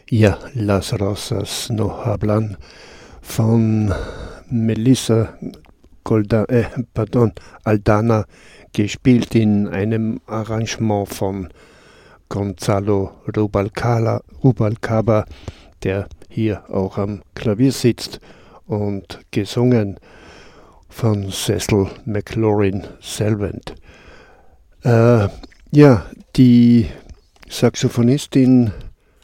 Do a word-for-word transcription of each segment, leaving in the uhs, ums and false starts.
Ja, Las Rosas no hablan von Melissa Golda, äh, pardon, Aldana, gespielt in einem Arrangement von Gonzalo Rubalcaba, Rubalcaba, der hier auch am Klavier sitzt, und gesungen von Cecil McLaurin Salvant. Äh, ja, die Saxophonistin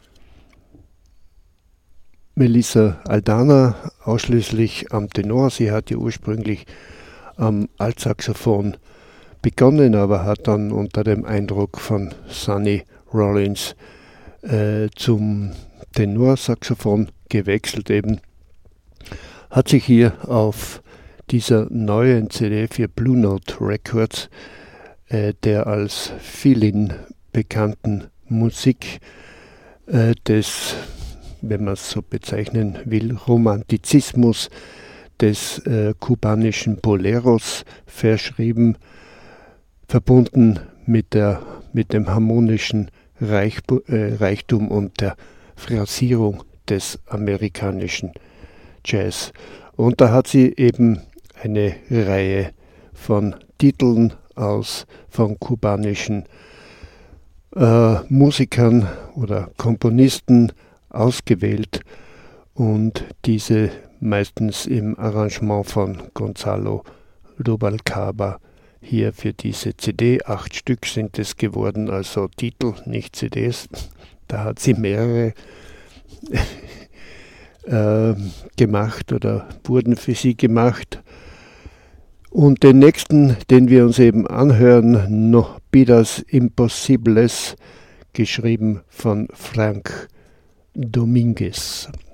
Melissa Aldana ausschließlich am Tenor. Sie hat ja ursprünglich am Altsaxophon begonnen, aber hat dann unter dem Eindruck von Sonny Rollins äh, zum Tenorsaxophon gewechselt eben. Hat sich hier auf dieser neuen C D für Blue Note Records, äh, der als Fill-In bekannten Musik äh, des, wenn man es so bezeichnen will, Romantizismus des äh, kubanischen Boleros verschrieben, verbunden mit, der, mit dem harmonischen Reich, äh, Reichtum und der Phrasierung des amerikanischen Jazz. Und da hat sie eben eine Reihe von Titeln aus von kubanischen äh, Musikern oder Komponisten ausgewählt und diese meistens im Arrangement von Gonzalo Rubalcaba hier für diese C D. Acht Stück sind es geworden, also Titel, nicht C Ds. Da hat sie mehrere äh, gemacht oder wurden für sie gemacht. Und den nächsten, den wir uns eben anhören, No Vidas Imposibles, geschrieben von Frank Dominguez.